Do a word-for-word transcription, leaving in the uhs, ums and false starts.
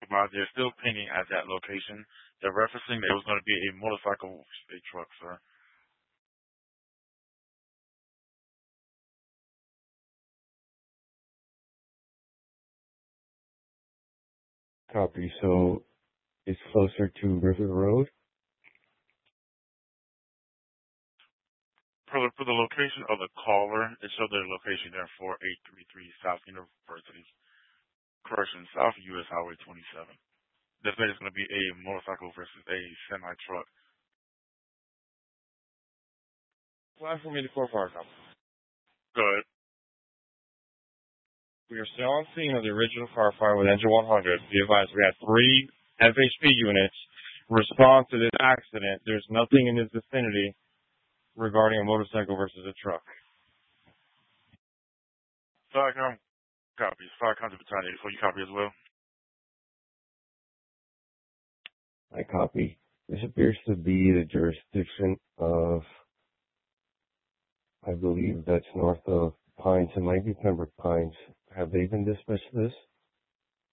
by. They're still pending at that location. They're referencing that it was going to be a motorcycle, a truck, sir. Copy. So it's closer to River Road. For the, for the location of the caller, it showed their location there, four eight three three South University, correction, South U S Highway twenty-seven. This is going to be a motorcycle versus a semi-truck. Flash for me to core fire company. Good. We are still on scene of the original car fire with engine one hundred. Be advised, we had three F H P units respond to this accident. There's nothing in this vicinity regarding a motorcycle versus a truck. Firecom copies. Firecom to battalion eighty-four. You copy as well? I copy. This appears to be the jurisdiction of, I believe that's north of Pines. It might be Pembroke Pines. Have they been dispatched to this?